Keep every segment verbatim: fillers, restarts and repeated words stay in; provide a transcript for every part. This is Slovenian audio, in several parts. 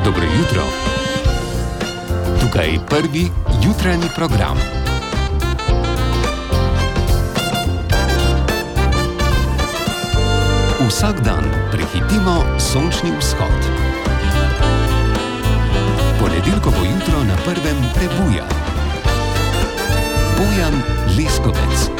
Dobro jutro. Tukaj prvi jutranji program. Vsak dan prehitimo sončni vzhod. Ponedeljkovo jutro na prvem prebuja. Bojan Leskovec.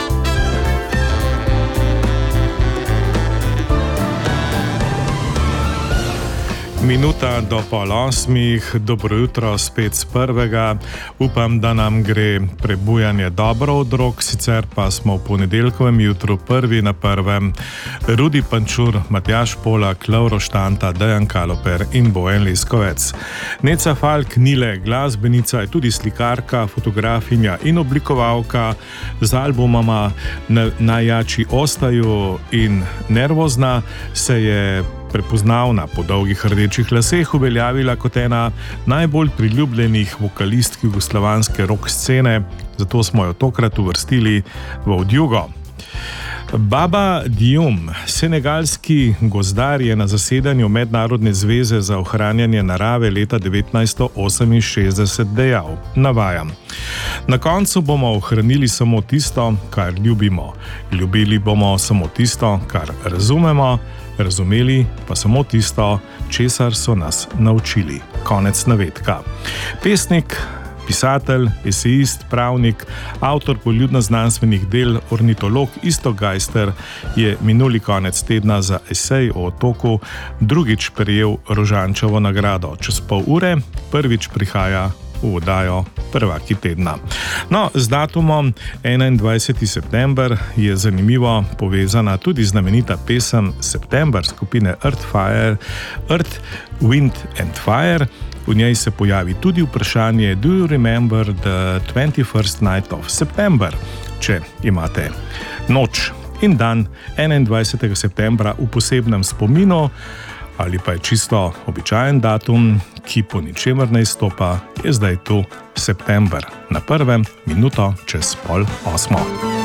Minuta do pol osmih, dobro jutro spet z prvega. Upam, da nam gre prebujanje dobro od rok, sicer pa smo v ponedeljkovem jutru prvi na prvem. Rudi Pančur, Matjaž Polak, Lovro Štanta, Dejan Kaloper in Bojan Leskovec. Neca Falk ni le glasbenica, je tudi slikarka, fotografinja in oblikovalka. Z albumoma Najjači ostaju in Nervozna se je prepoznavna po dolgih rdečih laseh uveljavila kot ena najbolj priljubljenih vokalistk jugoslovanske rock scene, zato smo jo tokrat uvrstili v Odjugo. Baba Dioum, senegalski gozdar, je na zasedanju Mednarodne zveze za ohranjanje narave leta devetnajststo oseminšestdeset dejal, navajam: "Na koncu bomo ohranili samo tisto, kar ljubimo. Ljubili bomo samo tisto, kar razumemo, razumeli pa samo tisto, česar so nas naučili." Konec navedka. Pesnik, pisatelj, esejist, pravnik, avtor poljudno-znanstvenih del, ornitolog Iztok Gajster je minuli konec tedna za esej o otoku drugič prejel Rožančevo nagrado. Čez pol ure prvič prihaja v oddajo Prvaki tedna. No, z datumom enaindvajseti september je zanimivo povezana tudi znamenita pesem September skupine Earth, Fire, Earth, Wind and Fire. V njej se pojavi tudi vprašanje Do you remember the twenty-first night of September? Če imate noč in dan enaindvajsetega septembra v posebnem spominu, ali pa je čisto običajen datum, ki po ničemer ne izstopa, je zdaj tu september na prvem, minuto čez pol osmo.